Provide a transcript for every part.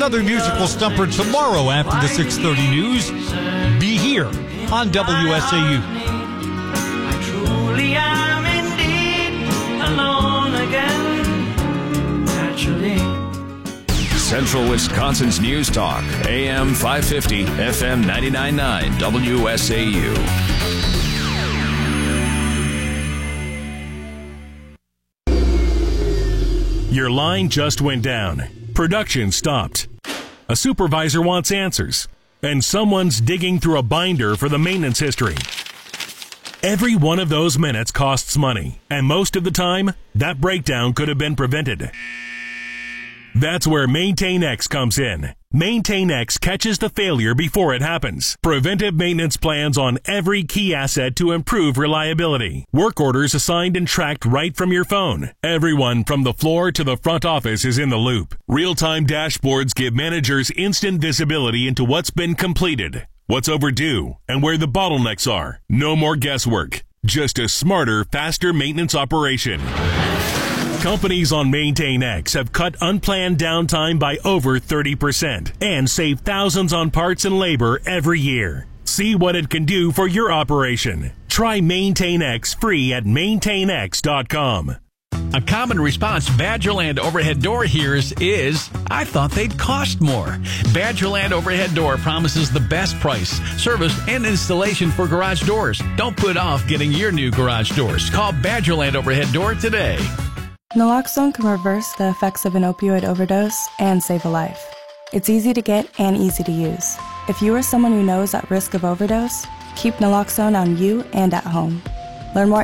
another musical stumper tomorrow after the 6:30 news. Be here on WSAU. I truly am indeed alone again, naturally. Central Wisconsin's News Talk, AM 550, FM 99.9, WSAU. Your line just went down. Production stopped. A supervisor wants answers. And someone's digging through a binder for the maintenance history. Every one of those minutes costs money. And most of the time, that breakdown could have been prevented. That's where MaintainX comes in. MaintainX catches the failure before it happens. Preventive maintenance plans on every key asset to improve reliability. Work orders assigned and tracked right from your phone. Everyone from the floor to the front office is in the loop. Real-time dashboards give managers instant visibility into what's been completed, what's overdue, and where the bottlenecks are. No more guesswork. Just a smarter, faster maintenance operation. Companies on MaintainX have cut unplanned downtime by over 30% and saved thousands on parts and labor every year. See what it can do for your operation. Try MaintainX free at maintainx.com. A common response Badgerland Overhead Door hears is, I thought they'd cost more. Badgerland Overhead Door promises the best price, service, and installation for garage doors. Don't put off getting your new garage doors. Call Badgerland Overhead Door today. Naloxone can reverse the effects of an opioid overdose and save a life. It's easy to get and easy to use. If you or someone you know is at risk of overdose, keep naloxone on you and at home. Learn more at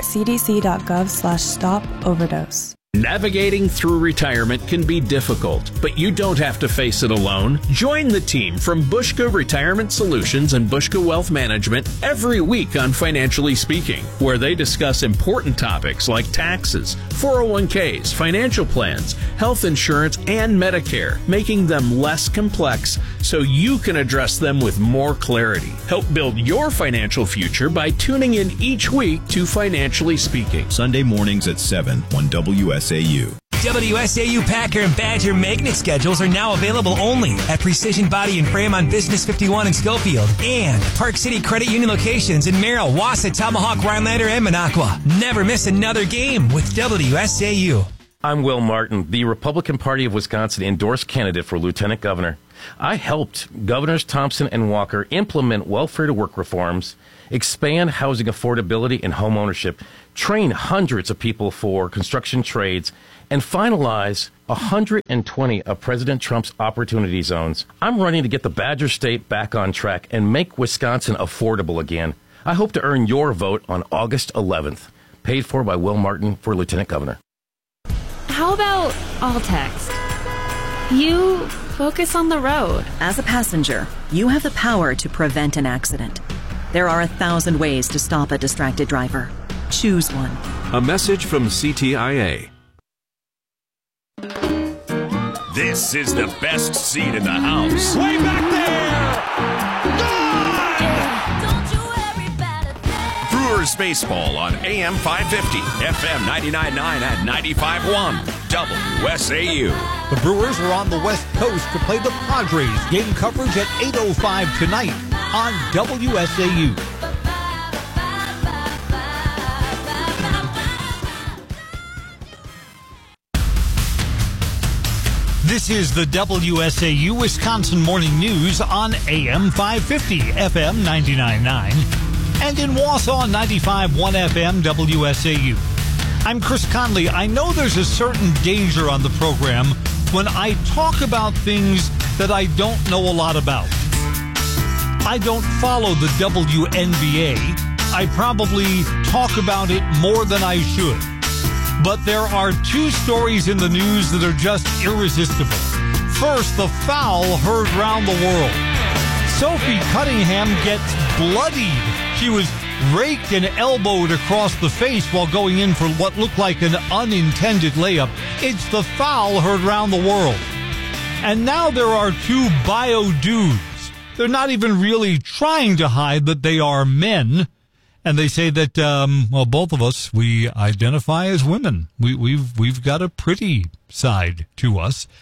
cdc.gov/stop-overdose. Navigating through retirement can be difficult, but you don't have to face it alone. Join the team from Bushka Retirement Solutions and Bushka Wealth Management every week on Financially Speaking, where they discuss important topics like taxes, 401ks, financial plans, health insurance, and Medicare, making them less complex so you can address them with more clarity. Help build your financial future by tuning in each week to Financially Speaking. Sunday mornings at 7 on WSAU. WSAU Packer and Badger magnet schedules are now available only at Precision Body and Frame on Business 51 in Schofield and Park City Credit Union locations in Merrill, Wausau, Tomahawk, Rhinelander, and Minocqua. Never miss another game with WSAU. I'm Will Martin, the Republican Party of Wisconsin endorsed candidate for Lieutenant Governor. I helped Governors Thompson and Walker implement welfare-to-work reforms, expand housing affordability and home ownership, train hundreds of people for construction trades, and finalize 120 of President Trump's opportunity zones. I'm running to get the Badger State back on track and make Wisconsin affordable again. I hope to earn your vote on August 11th. Paid for by Will Martin for Lieutenant Governor. How about all text? You focus on the road. As a passenger, you have the power to prevent an accident. There are 1,000 ways to stop a distracted driver. Choose one. A message from CTIA. This is the best seat in the house. Way back there! Brewers Baseball on AM 550, FM 99.9 and 95.1, WSAU. The Brewers are on the West Coast to play the Padres. Game coverage at 8:05 tonight on WSAU. This is the WSAU Wisconsin Morning News on AM 550, FM 99.9, and in Wausau 95.1 FM WSAU. I'm Chris Conley. I know there's a certain danger on the program when I talk about things that I don't know a lot about. I don't follow the WNBA. I probably talk about it more than I should. But there are two stories in the news that are just irresistible. First, the foul heard round the world. Sophie Cunningham gets bloodied. She was raked and elbowed across the face while going in for what looked like an unintended layup. It's the foul heard round the world. And now there are two bio dudes. They're not even really trying to hide that they are men. And they say that, both of us, we identify as women. We've got a pretty side to us.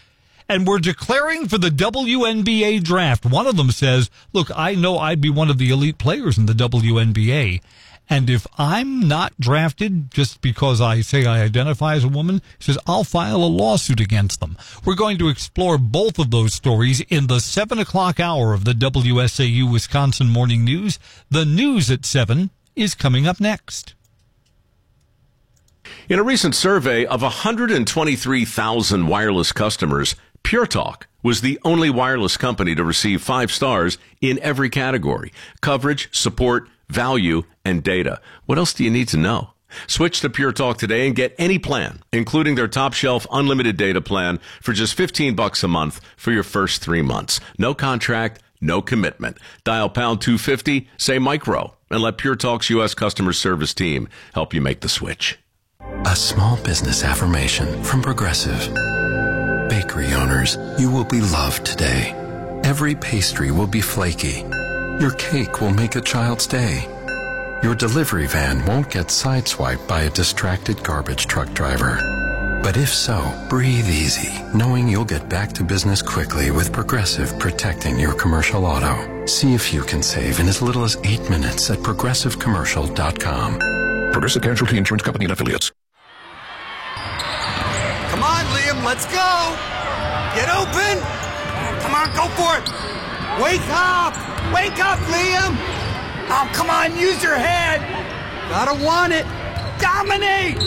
and we're declaring for the WNBA draft. One of them says, look, I know I'd be one of the elite players in the WNBA. And if I'm not drafted just because I say I identify as a woman, he says, I'll file a lawsuit against them. We're going to explore both of those stories in the 7 o'clock hour of the WSAU Wisconsin Morning News. The news at 7 is coming up next. In a recent survey of 123,000 wireless customers, Pure Talk was the only wireless company to receive 5 stars in every category: coverage, support, value, and data. What else do you need to know? Switch to Pure Talk today and get any plan, including their top shelf unlimited data plan, for just $15 a month for your first 3 months. No contract, no commitment. Dial pound 250, say micro, and let Pure Talk's U.S. customer service team help you make the switch. A small business affirmation from Progressive. Bakery owners, you will be loved today. Every pastry will be flaky. Your cake will make a child's day. Your delivery van won't get sideswiped by a distracted garbage truck driver. But if so, breathe easy, knowing you'll get back to business quickly with Progressive protecting your commercial auto. See if you can save in as little as 8 minutes at progressivecommercial.com. Progressive Casualty Insurance Company and Affiliates. Come on, Liam, let's go! Get open! Come on, go for it! Wake up! Wake up, Liam! Oh, come on, use your head! Gotta want it! Dominate!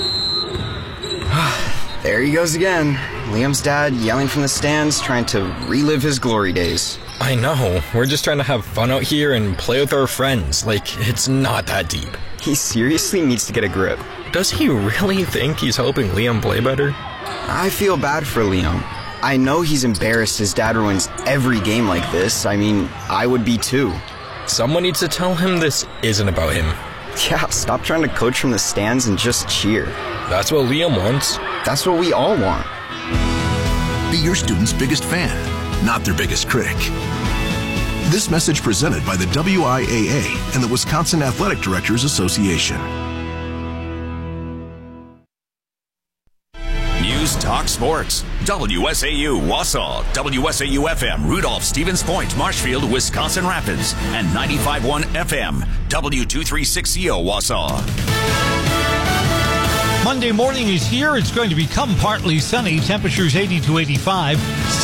There he goes again. Liam's dad yelling from the stands, trying to relive his glory days. I know. We're just trying to have fun out here and play with our friends. Like, it's not that deep. He seriously needs to get a grip. Does he really think he's helping Liam play better? I feel bad for Liam. I know he's embarrassed his dad ruins every game like this. I mean, I would be too. Someone needs to tell him this isn't about him. Yeah, stop trying to coach from the stands and just cheer. That's what Liam wants. That's what we all want. Be your student's biggest fan, not their biggest critic. This message presented by the WIAA and the Wisconsin Athletic Directors Association. News Talk Sports. WSAU Wausau, WSAU FM Rudolph, Stevens Point, Marshfield, Wisconsin Rapids, and 95.1 FM W236CO Wausau. Monday morning is here. It's going to become partly sunny. Temperatures 80 to 85,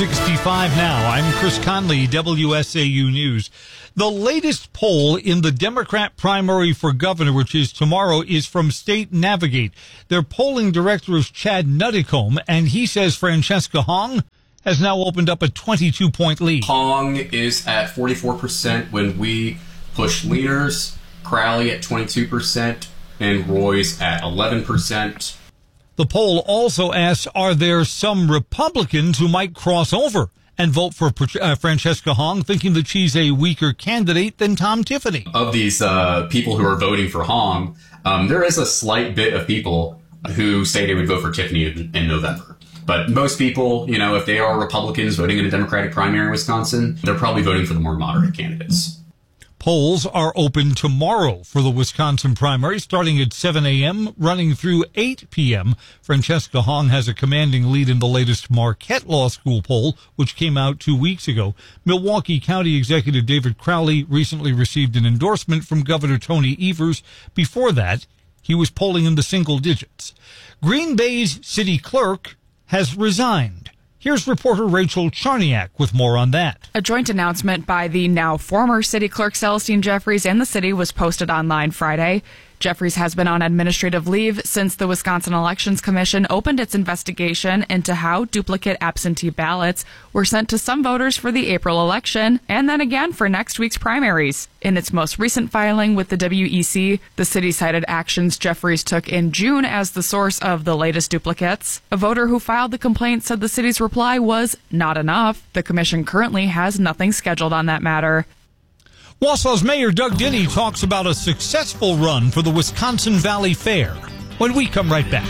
65 now. I'm Chris Conley, WSAU News. The latest poll in the Democrat primary for governor, which is tomorrow, is from State Navigate. Their polling director is Chad Nutticombe, and he says Francesca Hong has now opened up a 22-point lead. Hong is at 44% when we push leaders, Crowley at 22%, and Roy's at 11%. The poll also asks, are there some Republicans who might cross over and vote for Francesca Hong, thinking that she's a weaker candidate than Tom Tiffany? Of these people who are voting for Hong, there is a slight bit of people who say they would vote for Tiffany in November. But most people, you know, if they are Republicans voting in a Democratic primary in Wisconsin, they're probably voting for the more moderate candidates. Polls are open tomorrow for the Wisconsin primary, starting at 7 a.m., running through 8 p.m. Francesca Hong has a commanding lead in the latest Marquette Law School poll, which came out 2 weeks ago. Milwaukee County Executive David Crowley recently received an endorsement from Governor Tony Evers. Before that, he was polling in the single digits. Green Bay's city clerk has resigned. Here's reporter Rachel Charniak with more on that. A joint announcement by the now former city clerk Celestine Jeffries and the city was posted online Friday. Jeffries has been on administrative leave since the Wisconsin Elections Commission opened its investigation into how duplicate absentee ballots were sent to some voters for the April election and then again for next week's primaries. In its most recent filing with the WEC, the city cited actions Jeffries took in June as the source of the latest duplicates. A voter who filed the complaint said the city's reply was not enough. The commission currently has nothing scheduled on that matter. Wausau's Mayor Doug Dinney talks about a successful run for the Wisconsin Valley Fair when we come right back.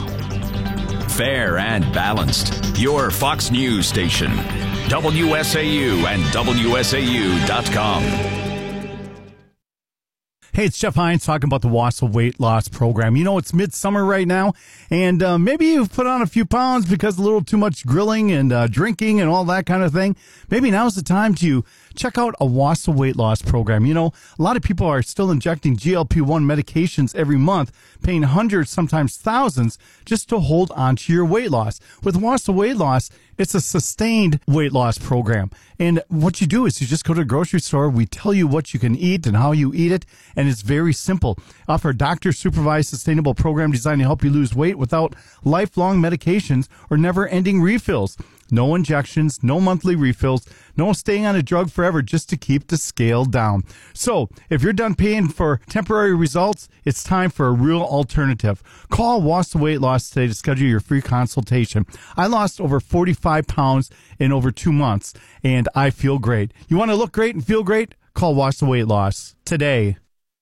Fair and balanced. Your Fox News station. WSAU and WSAU.com. Hey, it's Jeff Hines talking about the Wausau Weight Loss Program. You know, it's midsummer right now, and maybe you've put on a few pounds because a little too much grilling and drinking and all that kind of thing. Maybe now's the time to check out a Wausau Weight Loss Program. You know, a lot of people are still injecting GLP-1 medications every month, paying hundreds, sometimes thousands, just to hold on to your weight loss. With Wausau Weight Loss, it's a sustained weight loss program. And what you do is you just go to the grocery store. We tell you what you can eat and how you eat it. And it's very simple. Offer a doctor-supervised sustainable program designed to help you lose weight without lifelong medications or never-ending refills. No injections, no monthly refills, no staying on a drug forever just to keep the scale down. So, if you're done paying for temporary results, it's time for a real alternative. Call Wausau Weight Loss today to schedule your free consultation. I lost over 45 pounds in over 2 months, and I feel great. You want to look great and feel great? Call Wausau Weight Loss today.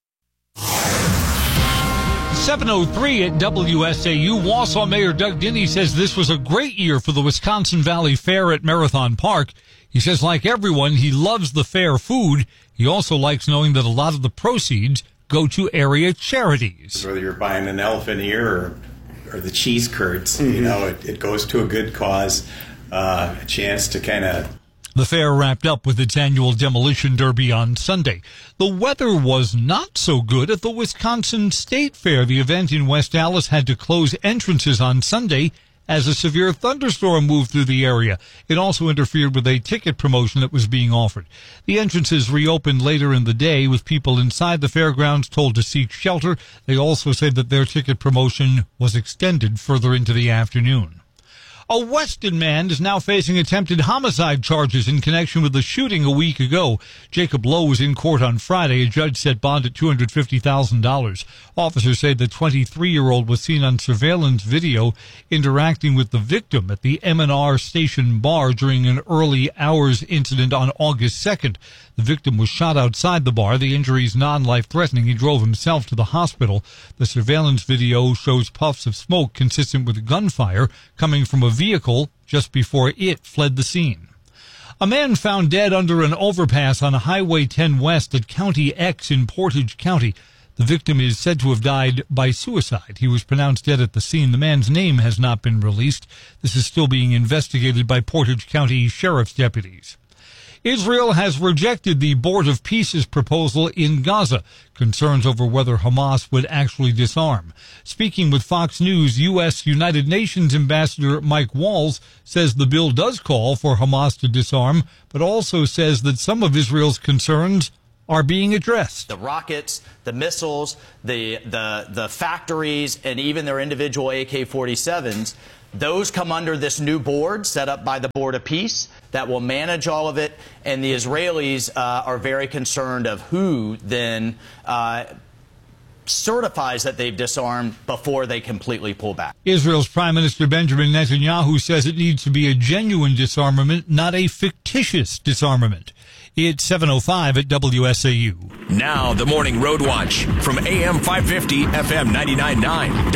7:03 at WSAU. Wausau Mayor Doug Dinny says this was a great year for the Wisconsin Valley Fair at Marathon Park. He says, like everyone, he loves the fair food. He also likes knowing that a lot of the proceeds go to area charities. Whether you're buying an elephant ear or the cheese curds, you know, it goes to a good cause, a chance to kind of... The fair wrapped up with its annual demolition derby on Sunday. The weather was not so good at the Wisconsin State Fair. The event in West Allis had to close entrances on Sunday as a severe thunderstorm moved through the area. It also interfered with a ticket promotion that was being offered. The entrances reopened later in the day, with people inside the fairgrounds told to seek shelter. They also said that their ticket promotion was extended further into the afternoon. A Weston man is now facing attempted homicide charges in connection with the shooting a week ago. Jacob Lowe was in court on Friday. A judge set bond at $250,000. Officers say the 23-year-old was seen on surveillance video interacting with the victim at the M&R Station Bar during an early hours incident on August 2nd. The victim was shot outside the bar. The injury is non-life-threatening. He drove himself to the hospital. The surveillance video shows puffs of smoke consistent with gunfire coming from a vehicle just before it fled the scene. A man found dead under an overpass on Highway 10 West at County X in Portage County. The victim is said to have died by suicide. He was pronounced dead at the scene. The man's name has not been released. This is still being investigated by Portage County Sheriff's deputies. Israel has rejected the Board of Peace's proposal in Gaza, concerns over whether Hamas would actually disarm. Speaking with Fox News, U.S. United Nations Ambassador Mike Walls says the bill does call for Hamas to disarm, but also says that some of Israel's concerns are being addressed. The rockets, the missiles, the factories, and even their individual AK-47s, those come under this new board set up by the Board of Peace that will manage all of it, and the Israelis are very concerned of who then certifies that they've disarmed before they completely pull back. Israel's Prime Minister Benjamin Netanyahu says it needs to be a genuine disarmament, not a fictitious disarmament. It's 7:05 at WSAU. Now the Morning Road Watch from AM 550, FM 99.9,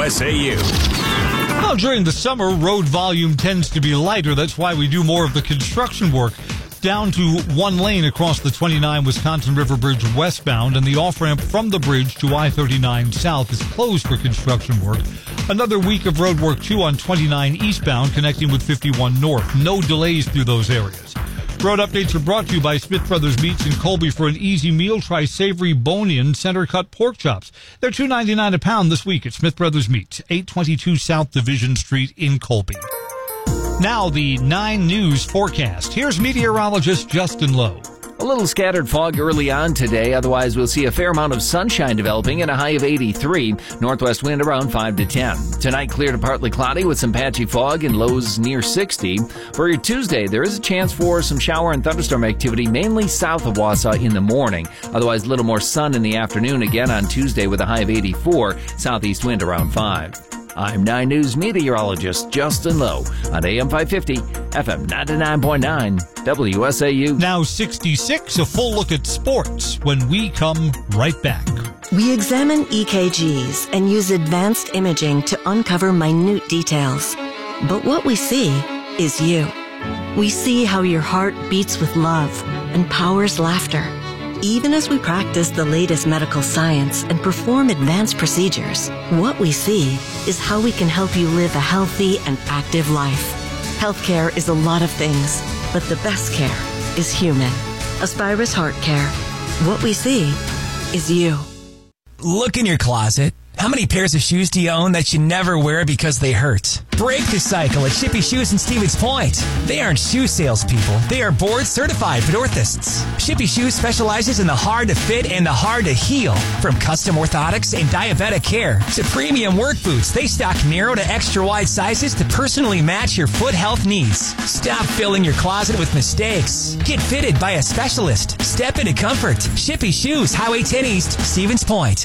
WSAU. Well, during the summer, road volume tends to be lighter. That's why we do more of the construction work. Down to one lane across the 29 Wisconsin River Bridge westbound, and the off-ramp from the bridge to I-39 south is closed for construction work. Another week of road work, too, on 29 eastbound connecting with 51 north. No delays through those areas. Road updates are brought to you by Smith Brothers Meats in Colby. For an easy meal, try savory bone-in center-cut pork chops. They're $2.99 a pound this week at Smith Brothers Meats, 822 South Division Street in Colby. Now the 9 News forecast. Here's meteorologist Justin Lowe. A little scattered fog early on today. Otherwise, we'll see a fair amount of sunshine developing and a high of 83. Northwest wind around 5 to 10. Tonight, clear to partly cloudy with some patchy fog and lows near 60. For your Tuesday, there is a chance for some shower and thunderstorm activity, mainly south of Wausau in the morning. Otherwise, a little more sun in the afternoon again on Tuesday with a high of 84. Southeast wind around 5. I'm 9 News meteorologist Justin Lowe on AM 550, FM 99.9, WSAU. Now 66, a full look at sports when we come right back. We examine EKGs and use advanced imaging to uncover minute details. But what we see is you. We see how your heart beats with love and powers laughter. Even as we practice the latest medical science and perform advanced procedures, what we see is how we can help you live a healthy and active life. Healthcare is a lot of things, but the best care is human. Aspirus Heart Care. What we see is you. Look in your closet. How many pairs of shoes do you own that you never wear because they hurt? Break the cycle at Shippy Shoes in Stevens Point. They aren't shoe salespeople. They are board-certified orthotists. Shippy Shoes specializes in the hard-to-fit and the hard-to-heal. From custom orthotics and diabetic care to premium work boots, they stock narrow to extra-wide sizes to personally match your foot health needs. Stop filling your closet with mistakes. Get fitted by a specialist. Step into comfort. Shippy Shoes, Highway 10 East, Stevens Point.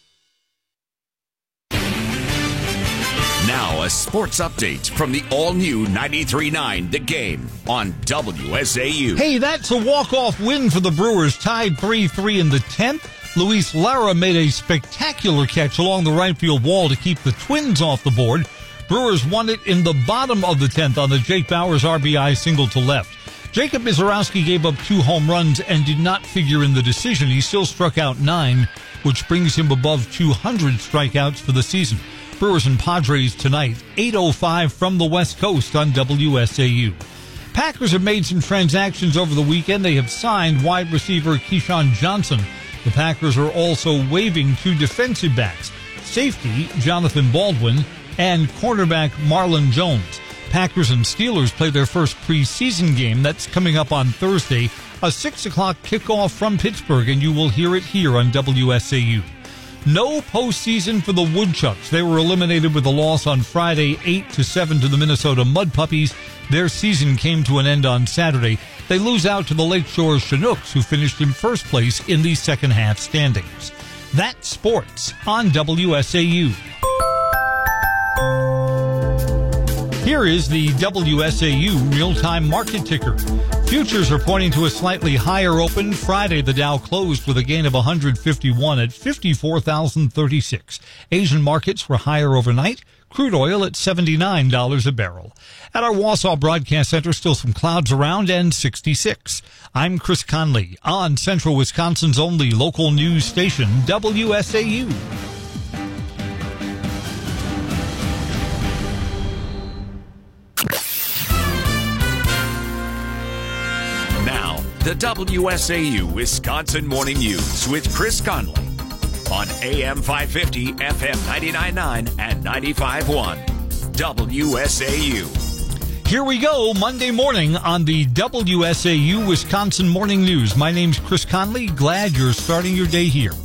Now a sports update from the all-new 93.9 The Game on WSAU. Hey, that's a walk-off win for the Brewers, tied 3-3 in the 10th. Luis Lara made a spectacular catch along the right field wall to keep the Twins off the board. Brewers won it in the bottom of the 10th on the Jake Bauers RBI single to left. Jacob Mizorowski gave up 2 home runs and did not figure in the decision. He still struck out 9, which brings him above 200 strikeouts for the season. Brewers and Padres tonight, 8:05 from the West Coast on WSAU. Packers have made some transactions over the weekend. They have signed wide receiver Keyshawn Johnson. The Packers are also waiving 2 defensive backs, safety Jonathan Baldwin and cornerback Marlon Jones. Packers and Steelers play their first preseason game. That's coming up on Thursday, a 6 o'clock kickoff from Pittsburgh, and you will hear it here on WSAU. No postseason for the Woodchucks. They were eliminated with a loss on Friday, 8-7 to the Minnesota Mud Puppies. Their season came to an end on Saturday. They lose out to the Lakeshore Chinooks, who finished in first place in the second half standings. That's sports on WSAU. Here is the WSAU real-time market ticker. Futures are pointing to a slightly higher open. Friday, the Dow closed with a gain of 151 at 54,036. Asian markets were higher overnight. Crude oil at $79 a barrel. At our Wausau Broadcast Center, still some clouds around and 66. I'm Chris Conley on Central Wisconsin's only local news station, WSAU. Now, the WSAU Wisconsin Morning News with Chris Conley on AM 550, FM 99.9, and 95.1. WSAU. Here we go, Monday morning on the WSAU Wisconsin Morning News. My name's Chris Conley. Glad you're starting your day here.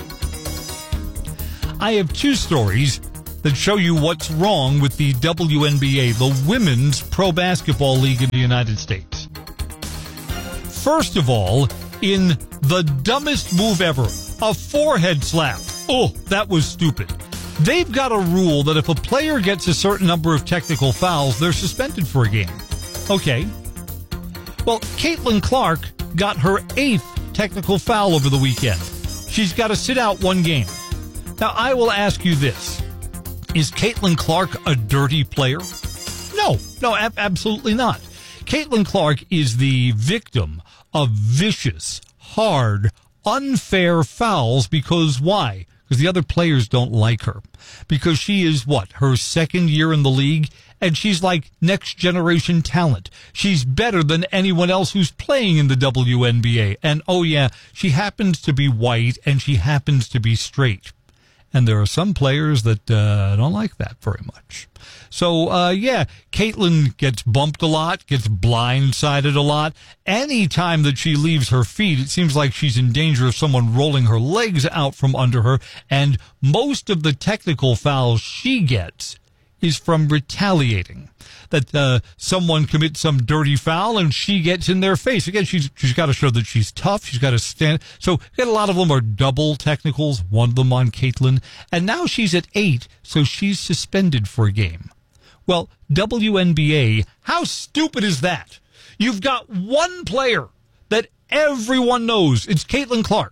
I have 2 stories that show you what's wrong with the WNBA, the Women's Pro Basketball League in the United States. First of all, in the dumbest move ever, a forehead slap. Oh, that was stupid. They've got a rule that if a player gets a certain number of technical fouls, they're suspended for a game. Okay. Well, Caitlin Clark got her 8th technical foul over the weekend. She's got to sit out 1 game. Now, I will ask you this. Is Caitlin Clark a dirty player? No, absolutely not. Caitlin Clark is the victim of vicious, hard, unfair fouls because why? Because the other players don't like her. Because she is, her 2nd year in the league? And she's like next generation talent. She's better than anyone else who's playing in the WNBA. And oh yeah, she happens to be white and she happens to be straight. And there are some players that don't like that very much. So, Caitlin gets bumped a lot, gets blindsided a lot. Any time that she leaves her feet, it seems like she's in danger of someone rolling her legs out from under her. And most of the technical fouls she gets is from retaliating. That someone commits some dirty foul and she gets in their face. Again, she's got to show that she's tough. She's got to stand. So a lot of them are double technicals, one of them on Caitlin. And now she's at 8, so she's suspended for a game. Well, WNBA, how stupid is that? You've got 1 player that everyone knows. It's Caitlin Clark.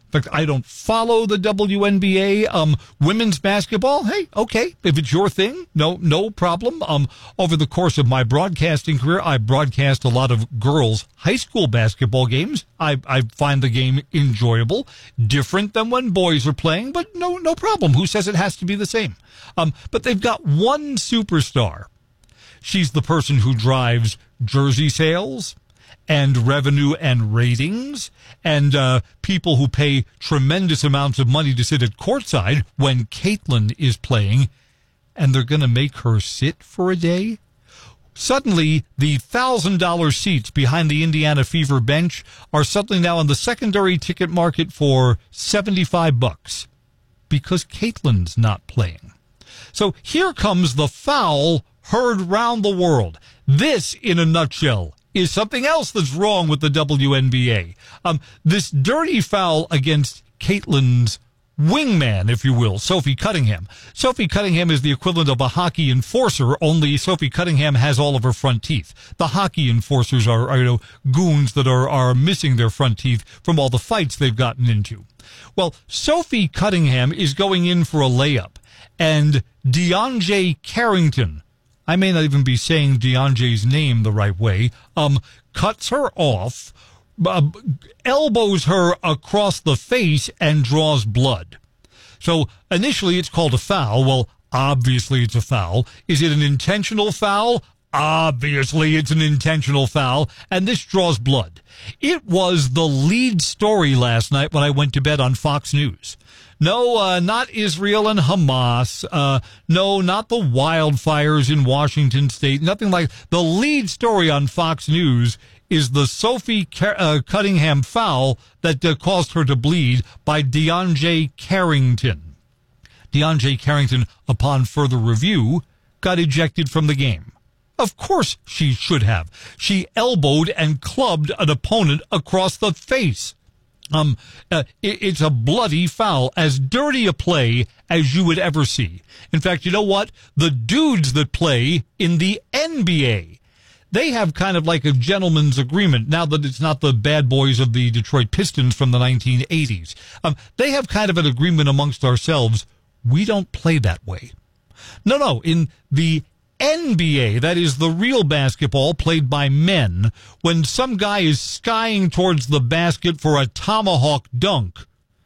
In fact, I don't follow the WNBA. Women's basketball, hey, okay, if it's your thing, no problem. Over the course of my broadcasting career, I broadcast a lot of girls' high school basketball games. I find the game enjoyable, different than when boys are playing, but no problem. Who says it has to be the same? But they've got one superstar. She's the person who drives jersey sales and revenue and ratings, and people who pay tremendous amounts of money to sit at courtside when Caitlin is playing, and they're going to make her sit for a day? Suddenly, the $1,000 seats behind the Indiana Fever bench are suddenly now in the secondary ticket market for $75 because Caitlin's not playing. So here comes the foul heard round the world. This, in a nutshell, is something else that's wrong with the WNBA. This dirty foul against Caitlin's wingman, if you will, Sophie Cunningham. Sophie Cunningham is the equivalent of a hockey enforcer, only Sophie Cunningham has all of her front teeth. The hockey enforcers are goons that are missing their front teeth from all the fights they've gotten into. Well, Sophie Cunningham is going in for a layup, and DeAndre Carrington, I may not even be saying DeAndre's name the right way, cuts her off, elbows her across the face, and draws blood. So initially it's called a foul. Well, obviously it's a foul. Is it an intentional foul? Obviously it's an intentional foul, and this draws blood. It was the lead story last night when I went to bed on Fox News. No, not Israel and Hamas. No, not the wildfires in Washington State. Nothing like the lead story on Fox News is the Sophie Cunningham foul that caused her to bleed by DeAndre Carrington. DeAndre Carrington, upon further review, got ejected from the game. Of course she should have. She elbowed and clubbed an opponent across the face. It's a bloody foul, as dirty a play as you would ever see. In fact, you know what? The dudes that play in the NBA, they have kind of like a gentleman's agreement now that it's not the bad boys of the Detroit Pistons from the 1980s. They have kind of an agreement amongst ourselves. We don't play that way. No, in the NBA, that is the real basketball played by men, when some guy is skying towards the basket for a tomahawk dunk,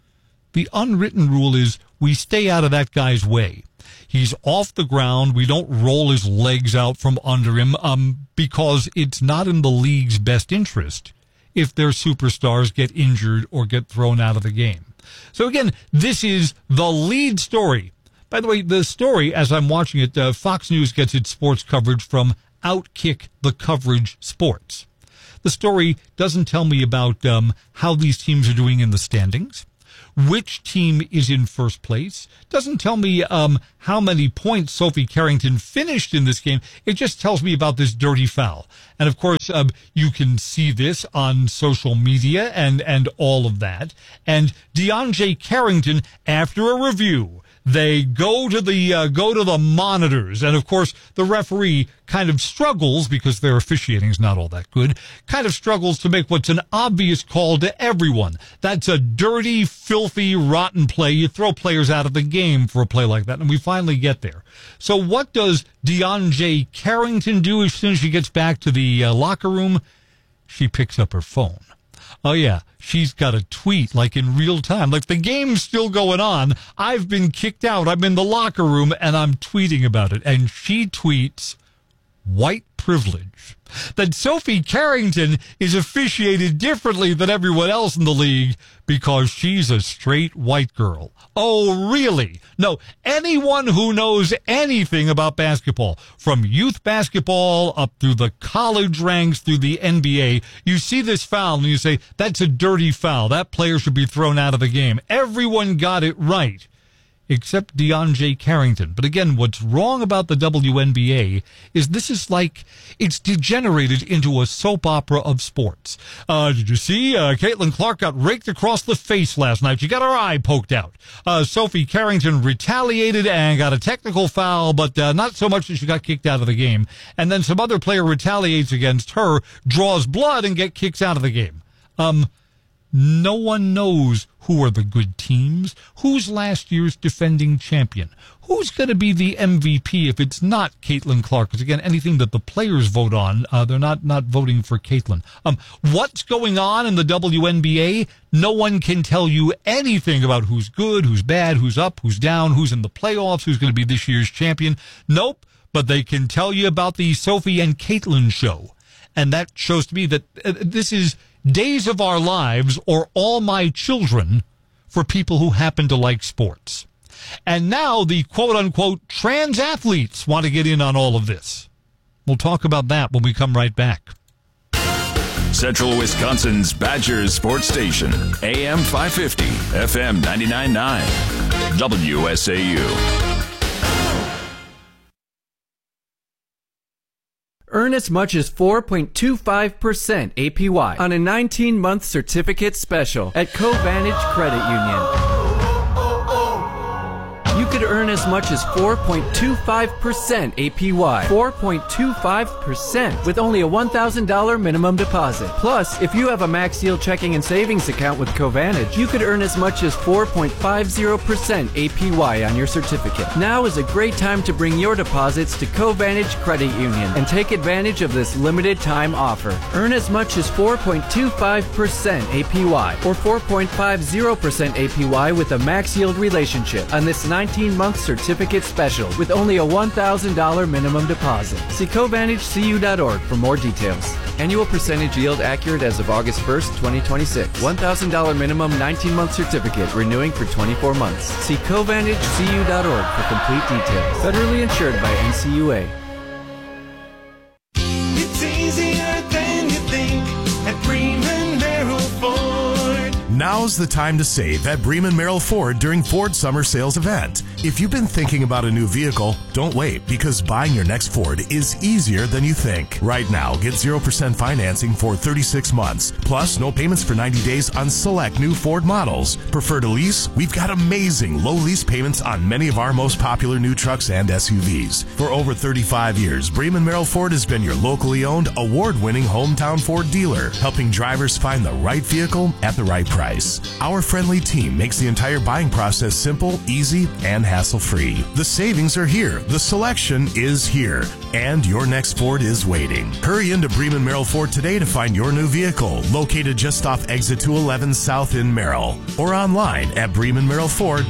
the unwritten rule is we stay out of that guy's way. He's off the ground. We don't roll his legs out from under him because it's not in the league's best interest if their superstars get injured or get thrown out of the game. So again, this is the lead story. By the way, the story, as I'm watching it, Fox News gets its sports coverage from Outkick the Coverage Sports. The story doesn't tell me about how these teams are doing in the standings, which team is in first place, doesn't tell me how many points Sophie Carrington finished in this game. It just tells me about this dirty foul. And, of course, you can see this on social media and all of that. And DeAndre Carrington, after a review, they go to the monitors, and of course the referee kind of struggles, because their officiating is not all that good, kind of struggles to make what's an obvious call to everyone. That's a dirty, filthy, rotten play. You throw players out of the game for a play like that, and we finally get there. So what does DeAndre Carrington do as soon as she gets back to the locker room? She picks up her phone. Oh, yeah, she's got a tweet, like in real time. Like, the game's still going on. I've been kicked out. I'm in the locker room, and I'm tweeting about it. And she tweets, white privilege. That Sophie Carrington is officiated differently than everyone else in the league because she's a straight white girl. Oh, really? No, anyone who knows anything about basketball, from youth basketball up through the college ranks, through the NBA, you see this foul and you say, that's a dirty foul. That player should be thrown out of the game. Everyone got it right, except DeAndre Carrington. But again, what's wrong about the WNBA is this is like, it's degenerated into a soap opera of sports. Did you see Caitlin Clark got raked across the face last night? She got her eye poked out. Sophie Carrington retaliated and got a technical foul, but not so much that she got kicked out of the game. And then some other player retaliates against her, draws blood, and gets kicked out of the game. No one knows Who are the good teams? Who's last year's defending champion? Who's going to be the MVP if it's not Caitlin Clark? Because, again, anything that the players vote on, they're not voting for Caitlin. What's going on in the WNBA? No one can tell you anything about who's good, who's bad, who's up, who's down, who's in the playoffs, who's going to be this year's champion. Nope. But they can tell you about the Sophie and Caitlin show. And that shows to me that this is Days of Our Lives or All My Children for people who happen to like sports. And now the quote-unquote trans athletes want to get in on all of this. We'll talk about that when we come right back. Central Wisconsin's Badgers Sports Station, AM 550, FM 99.9, WSAU. Earn as much as 4.25% APY on a 19-month certificate special at Covantage Credit Union. You could earn as much as 4.25% APY. 4.25% with only a $1,000 minimum deposit. Plus, if you have a Max Yield checking and savings account with Covantage, you could earn as much as 4.50% APY on your certificate. Now is a great time to bring your deposits to Covantage Credit Union and take advantage of this limited time offer. Earn as much as 4.25% APY or 4.50% APY with a Max Yield relationship on this 19-month certificate special with only a $1,000 minimum deposit. See CovantageCU.org for more details. Annual percentage yield accurate as of August 1st, 2026. $1,000 minimum 19-month certificate renewing for 24 months. See CovantageCU.org for complete details. Federally insured by NCUA. It's easier than you think at Bremen Merrill Ford. Now's the time to save at Bremen Merrill Ford during Ford Summer Sales Event. If you've been thinking about a new vehicle, don't wait, because buying your next Ford is easier than you think. Right now, get 0% financing for 36 months, plus no payments for 90 days on select new Ford models. Prefer to lease? We've got amazing low lease payments on many of our most popular new trucks and SUVs. For over 35 years, Bremen Merrill Ford has been your locally owned, award-winning hometown Ford dealer, helping drivers find the right vehicle at the right price. Our friendly team makes the entire buying process simple, easy, and hassle-free. The savings are here, the selection is here, and your next Ford is waiting. Hurry into Bremen Merrill Ford today to find your new vehicle, located just off Exit 211 South in Merrill, or online at BremenMerrillFord.com.